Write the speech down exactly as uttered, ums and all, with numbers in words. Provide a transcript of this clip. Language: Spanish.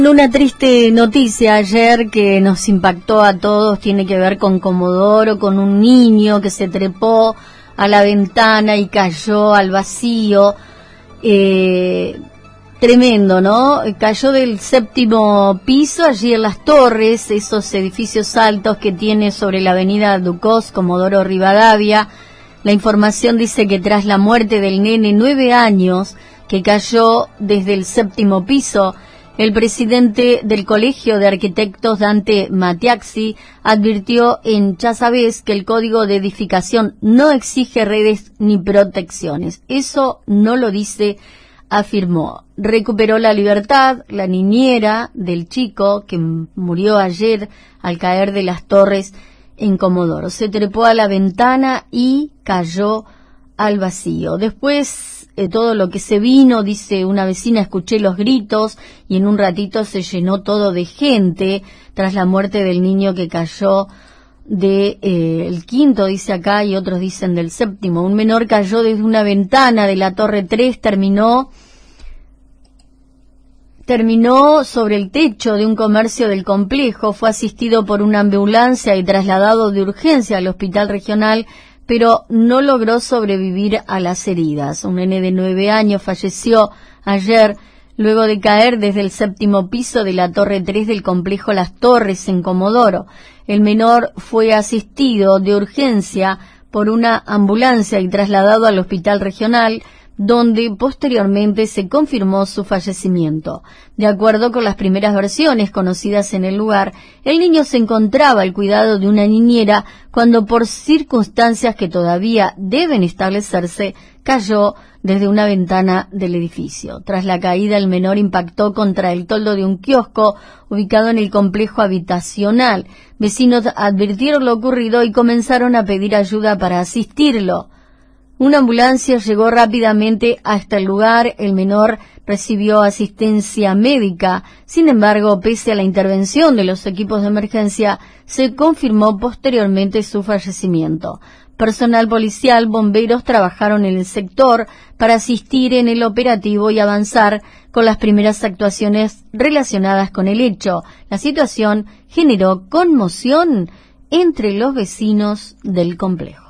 Una triste noticia ayer que nos impactó a todos tiene que ver con Comodoro, con un niño que se trepó a la ventana y cayó al vacío. Eh, tremendo, ¿no? Cayó del séptimo piso, allí en Las Torres, esos edificios altos que tiene sobre la avenida Ducos, Comodoro Rivadavia. La información dice que tras la muerte del nene, nueve años, que cayó desde el séptimo piso, el presidente del Colegio de Arquitectos, Dante Matiaxi, advirtió en Ya Sabés que el Código de Edificación no exige redes ni protecciones. Eso no lo dice, afirmó. Recuperó la libertad la niñera del chico que murió ayer al caer de Las Torres en Comodoro. Se trepó a la ventana y cayó al vacío. Después, eh, todo lo que se vino, dice una vecina, escuché los gritos y en un ratito se llenó todo de gente tras la muerte del niño que cayó de eh, el quinto, dice acá, y otros dicen del séptimo. Un menor cayó desde una ventana de la Torre tres, terminó terminó sobre el techo de un comercio del complejo, fue asistido por una ambulancia y trasladado de urgencia al hospital regional, pero no logró sobrevivir a las heridas. Un nene de nueve años falleció ayer luego de caer desde el séptimo piso de la Torre tres del complejo Las Torres en Comodoro. El menor fue asistido de urgencia por una ambulancia y trasladado al hospital regional, donde posteriormente se confirmó su fallecimiento. De acuerdo con las primeras versiones conocidas en el lugar, el niño se encontraba al cuidado de una niñera cuando, por circunstancias que todavía deben establecerse, cayó desde una ventana del edificio. Tras la caída, el menor impactó contra el toldo de un kiosco ubicado en el complejo habitacional. Vecinos advirtieron lo ocurrido y comenzaron a pedir ayuda para asistirlo. Una ambulancia llegó rápidamente hasta el lugar, el menor recibió asistencia médica. Sin embargo, pese a la intervención de los equipos de emergencia, se confirmó posteriormente su fallecimiento. Personal policial, bomberos trabajaron en el sector para asistir en el operativo y avanzar con las primeras actuaciones relacionadas con el hecho. La situación generó conmoción entre los vecinos del complejo.